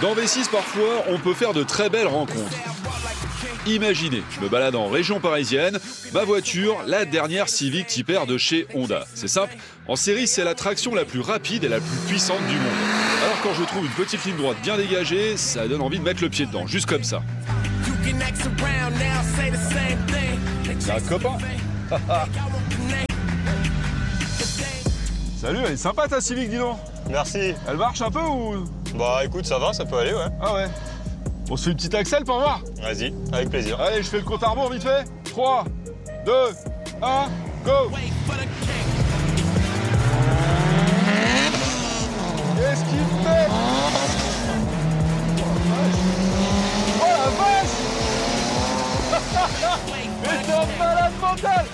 Dans V6, parfois, on peut faire de très belles rencontres. Imaginez, je me balade en région parisienne, ma voiture, la dernière Civic Type R de chez Honda. C'est simple, en série, c'est la traction la plus rapide et la plus puissante du monde. Alors quand je trouve une petite ligne droite bien dégagée, ça donne envie de mettre le pied dedans, juste comme ça. C'est un copain. Salut, elle est sympa ta Civic, dis donc. Merci. Elle marche un peu ou... Bah écoute, ça va, ça peut aller, ouais. Ah ouais. On se fait une petite accel pour voir? Vas-y, avec plaisir. Allez, je fais le compte à rebours vite fait. 3, 2, 1, go. Qu'est-ce qu'il fait? Oh la vache! Mais t'es un malade mental!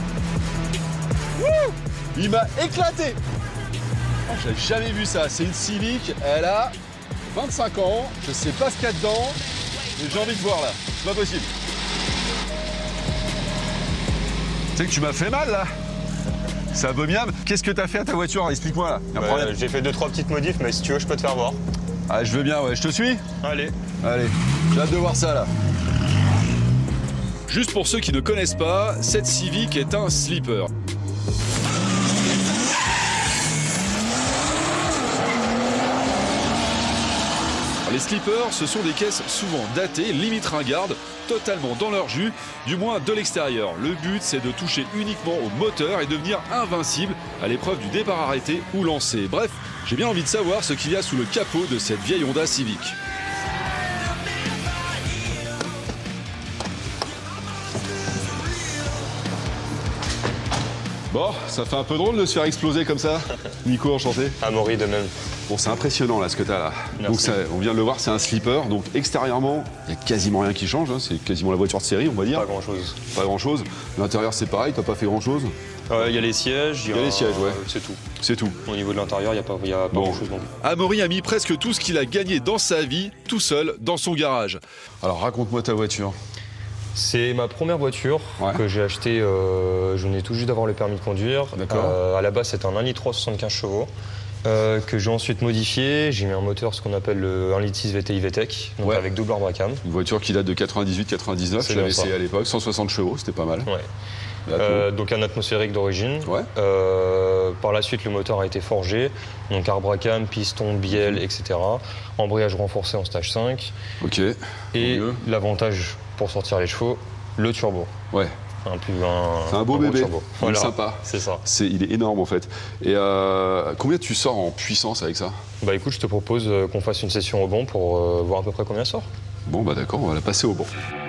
Wouh! Il m'a éclaté! Oh, j'avais jamais vu ça. C'est une Civic, elle a 25 ans, je sais pas ce qu'il y a dedans, mais j'ai envie de voir là. C'est pas possible. Tu sais que tu m'as fait mal là. C'est abominable. Qu'est-ce que t'as fait à ta voiture? Explique-moi là. J'ai fait 2-3 petites modifs, mais si tu veux, je peux te faire voir. Ah, je veux bien, ouais. Je te suis? Allez. Allez, j'ai hâte de voir ça là. Juste pour ceux qui ne connaissent pas, cette Civic est un sleeper. Les sleepers, ce sont des caisses souvent datées, limite ringardes, totalement dans leur jus, du moins de l'extérieur. Le but, c'est de toucher uniquement au moteur et devenir invincible à l'épreuve du départ arrêté ou lancé. Bref, j'ai bien envie de savoir ce qu'il y a sous le capot de cette vieille Honda Civic. Bon, ça fait un peu drôle de se faire exploser comme ça. Nico, enchanté. Amaury de même. Bon, c'est impressionnant là ce que tu as là. Merci. Donc on vient de le voir, c'est un sleeper. Donc extérieurement, il n'y a quasiment rien qui change. Hein. C'est quasiment la voiture de série, on va dire. Pas grand-chose. Pas grand-chose. L'intérieur, c'est pareil, t'as pas fait grand-chose. Il y a les sièges. Il y a les sièges, ouais. C'est tout. C'est tout. Au niveau de l'intérieur, il n'y a pas Bon. grand-chose non plus. Amaury a mis presque tout ce qu'il a gagné dans sa vie, tout seul, dans son garage. Alors raconte-moi ta voiture. C'est ma première voiture que j'ai achetée, je venais tout juste d'avoir le permis de conduire. D'accord. À la base, c'était un 1,3 litre 75 chevaux que j'ai ensuite modifié. J'ai mis un moteur, ce qu'on appelle le 1,6 litre VTI VTEC, donc avec double arbre à cam. Une voiture qui date de 98-99, je l'avais essayé à l'époque, 160 chevaux, c'était pas mal. Ouais. Donc un atmosphérique d'origine. Ouais. Par la suite, le moteur a été forgé, donc arbre à cam, piston, bielle, etc. Embrayage renforcé en stage 5. Ok. Et l'avantage pour sortir les chevaux, le turbo. Ouais. C'est un beau bébé, turbo. Il est sympa. C'est ça. Il est énorme en fait. Et combien tu sors en puissance avec ça? Bah écoute, je te propose qu'on fasse une session au banc pour voir à peu près combien ça sort. Bon bah d'accord, on va la passer au banc.